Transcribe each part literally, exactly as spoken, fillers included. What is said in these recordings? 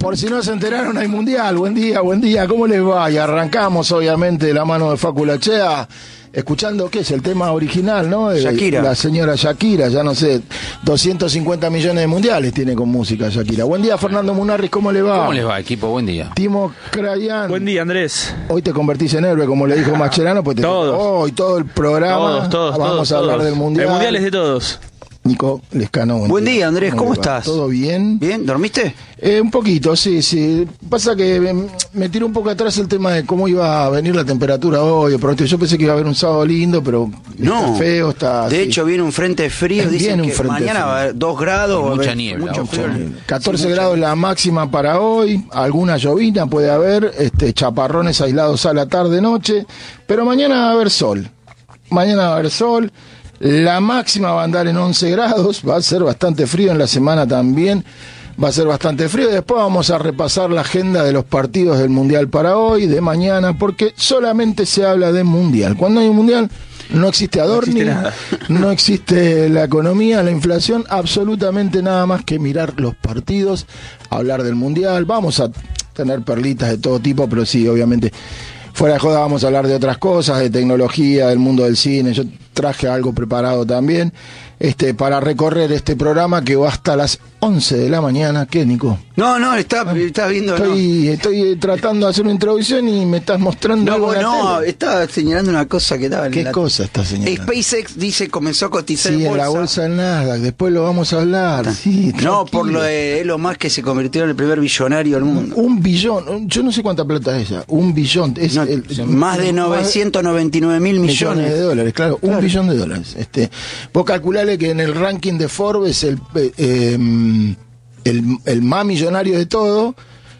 Por si no se enteraron, hay mundial. Buen día, buen día. ¿Cómo les va? Y arrancamos, obviamente, de la mano de Facu Lachea, escuchando, ¿qué es? El tema original, ¿no? De Shakira. La señora Shakira, ya no sé, doscientos cincuenta millones de mundiales tiene con música Shakira. Buen día, Fernando Munarriz, ¿cómo le va? ¿Cómo les va, equipo? Buen día. Timo Crayan. Buen día, Andrés. Hoy te convertís en héroe, como le dijo Mascherano, pues te Todos. hoy todo el programa. Todos, todos, Vamos todos, a hablar todos. del mundial. El mundial es de todos. Nico Lescano, buen, Buen día. día, Andrés, ¿cómo le va? estás? ¿Todo bien? ¿Bien? ¿Dormiste? Eh, un poquito, sí, sí. Pasa que me, me tiró un poco atrás el tema de cómo iba a venir la temperatura hoy. Pronto. Yo pensé que iba a haber un sábado lindo, pero No. está feo, está... De sí. hecho, viene un frente frío. Viene Dicen un que frente mañana frío. va a haber dos grados. Y va a mucha haber niebla, mucho mucha frío. niebla. catorce Sí, mucha grados la máxima para hoy, alguna llovina puede haber, este chaparrones aislados a la tarde-noche, pero mañana va a haber sol. Mañana va a haber sol. La máxima va a andar en once grados, va a ser bastante frío en la semana también, va a ser bastante frío. Después vamos a repasar la agenda de los partidos del Mundial para hoy, de mañana, porque solamente se habla de Mundial. Cuando hay un Mundial no existe Adorni, existe nada. no existe la economía, la inflación, absolutamente nada más que mirar los partidos, hablar del Mundial. Vamos a tener perlitas de todo tipo, pero sí, obviamente... Fuera de joda vamos a hablar de otras cosas, de tecnología, del mundo del cine. Yo traje algo preparado también este, para recorrer este programa que va hasta las once de la mañana. ¿Qué, Nico? No, no, está, está viendo. Estoy, estoy tratando de hacer una introducción y me estás mostrando No, algo no, en la no, tele. estaba señalando una cosa que estaba en ¿Qué la... cosa está señalando? SpaceX dice comenzó a cotizar Sí, en en la bolsa del Nasdaq, después lo vamos a hablar. Sí, No, por tranquilo. lo de Elon Musk, que se convirtió en el primer billonario del mundo. Un billón, yo no sé cuánta plata es esa, un billón. Es No, el- más de novecientos noventa y nueve mil millones millones. de dólares, claro, un billón de dólares. Este, vos calculale que en el ranking de Forbes el, eh, eh, el, el más millonario de todo,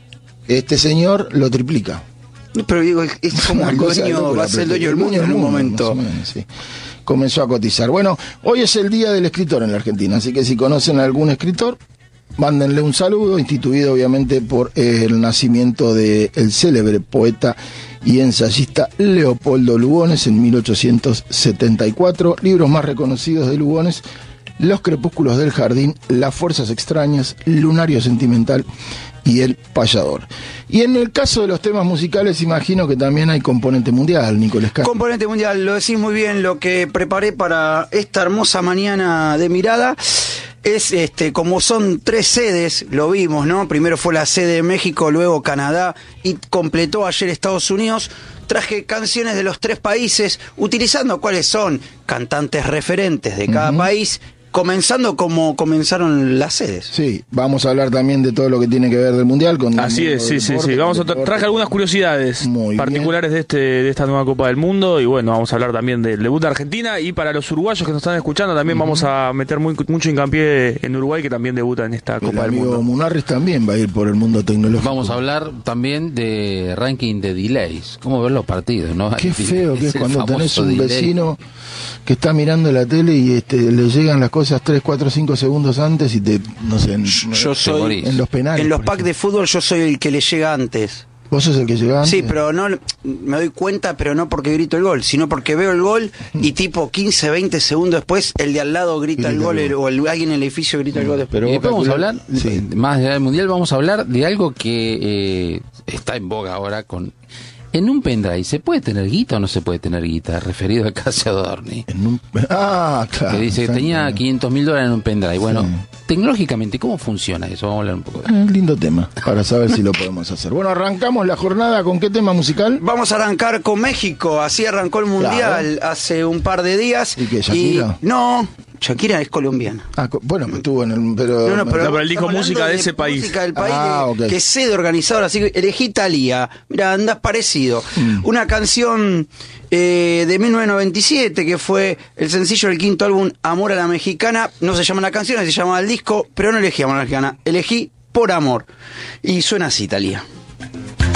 este señor lo triplica. Pero digo, es, es como Una el cosa de dueño, locura, va a ser el pero dueño del mundo dueño en un mundo, momento. más o menos, sí. Comenzó a cotizar. Bueno, hoy es el día del escritor en la Argentina, así que si conocen a algún escritor, mándenle un saludo, instituido obviamente por eh, el nacimiento del célebre poeta y ensayista Leopoldo Lugones en mil ochocientos setenta y cuatro. Libros más reconocidos de Lugones: Los crepúsculos del jardín, Las fuerzas extrañas, Lunario sentimental y El payador. Y en el caso de los temas musicales, imagino que también hay componente mundial, Nicolás Castro. Componente mundial, lo decís muy bien. Lo que preparé para esta hermosa mañana de mirada es, este, como son tres sedes, lo vimos, ¿no? Primero fue la sede de México, luego Canadá y completó ayer Estados Unidos. Traje canciones de los tres países, utilizando cuáles son cantantes referentes de cada Ujú. país, comenzando como comenzaron las sedes. Sí, vamos a hablar también de todo lo que tiene que ver del Mundial. Con Así el es, mundo sí, del sí, deporte, sí. Vamos a con el tra- traje deporte. algunas curiosidades Muy particulares de este de esta nueva Copa del Mundo y bueno, vamos a hablar también del debut de Argentina y para los uruguayos que nos están escuchando también vamos a meter muy, mucho hincapié en Uruguay que también debuta en esta El Copa del amigo Mundo. Munarriz también va a ir por el mundo tecnológico. Vamos a hablar también de ranking de delays. ¿Cómo ver los partidos, no? Qué feo que es el cuando tenés famoso un delay. vecino que está mirando la tele y este le llegan las cosas tres, cuatro, cinco segundos antes y te, no sé, en, Yo Te soy... morís. en los penales. En los por packs de ejemplo. fútbol yo soy el que le llega antes. Vos sos el que llega antes. Sí, pero no me doy cuenta, pero no porque grito el gol, sino porque veo el gol y tipo quince, veinte segundos después el de al lado grita Grita el el gol gol. el- o el, alguien en el edificio grita el gol después. Pero Y vos después vamos a calculá- hablar, Sí. de- más del Mundial, vamos a hablar de algo que eh, está en boga ahora con... En un pendrive, ¿se puede tener guita o no se puede tener guita? Referido a Casio Dorni. En un- Ah, claro. Que dice que tenía exactamente. quinientos mil dólares en un pendrive. Bueno, Sí. tecnológicamente, ¿cómo funciona eso? Vamos a hablar un poco de Eh, lindo tema, para saber si lo podemos hacer. Bueno, arrancamos la jornada con qué tema musical. Vamos a arrancar con México, así arrancó el Mundial hace un par de días. ¿Y qué, Shakira? no, Shakira es colombiana. Ah, co- bueno, estuvo en el... Pero, No, no, pero, No, pero él dijo estamos música hablando de ese país. Música del país Ah, que, ok. que es sede organizadora, así que elegí Thalía. Mira, andás parecido. Mm. Una canción eh, de mil novecientos noventa y siete que fue el sencillo del quinto álbum Amor a la Mexicana. No se llama la canción, se llama el disco, pero no elegí Amor a la Mexicana, elegí Por Amor. Y suena así, Thalía.